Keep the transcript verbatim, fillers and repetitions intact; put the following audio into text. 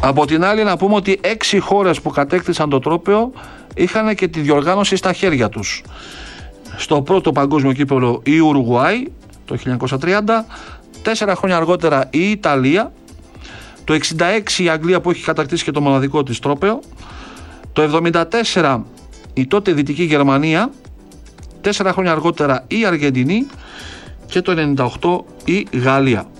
Από την άλλη να πούμε ότι έξι χώρες που κατέκτησαν το τρόπαιο είχαν και τη διοργάνωση στα χέρια τους. Στο πρώτο παγκόσμιο κύπελλο η Ουρουγουάη το χίλια εννιακόσια τριάντα, τέσσερα χρόνια αργότερα η Ιταλία, το εξήντα έξι η Αγγλία που έχει κατακτήσει και το μοναδικό της τρόπαιο, το εβδομήντα τέσσερα η τότε Δυτική Γερμανία, τέσσερα χρόνια αργότερα η Αργεντινή και το ενενήντα οκτώ η Γαλλία.